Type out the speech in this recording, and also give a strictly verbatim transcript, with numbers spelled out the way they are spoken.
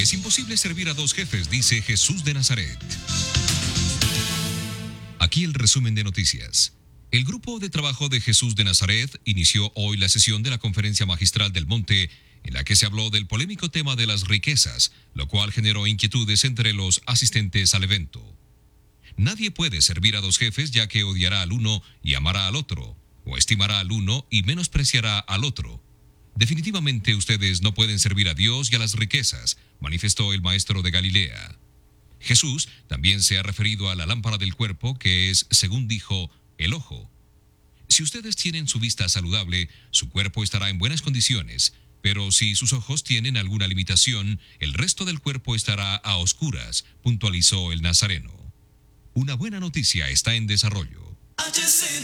Es imposible servir a dos jefes, dice Jesús de Nazaret. Aquí el resumen de noticias. El grupo de trabajo de Jesús de Nazaret inició hoy la sesión de la Conferencia Magistral del Monte, en la que se habló del polémico tema de las riquezas, lo cual generó inquietudes entre los asistentes al evento. Nadie puede servir a dos jefes, ya que odiará al uno y amará al otro, o estimará al uno y menospreciará al otro. Definitivamente ustedes no pueden servir a Dios y a las riquezas, manifestó el maestro de Galilea. Jesús también se ha referido a la lámpara del cuerpo, que es, según dijo, el ojo. Si ustedes tienen su vista saludable, su cuerpo estará en buenas condiciones, pero si sus ojos tienen alguna limitación, el resto del cuerpo estará a oscuras, puntualizó el nazareno. Una buena noticia está en desarrollo.